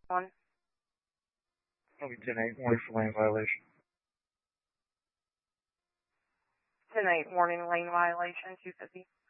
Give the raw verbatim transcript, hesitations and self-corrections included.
One. Okay, ten eight, warning for lane violation. ten eight, warning lane violation, two fifty.